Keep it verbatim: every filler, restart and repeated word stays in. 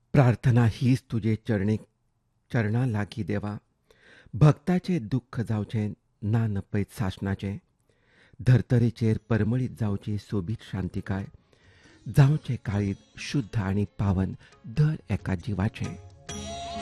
प्रार्थना हीच तुजे चरणी चरणा लागी देवा. भक्ताचे दुःख जावचे ना नपयत सासणाचे. धर्तरेचेर परमळीत जावची सोबीत शांतिकाय. जावचे काळीत शुद्ध आणि पावन दर एका जिवाचे.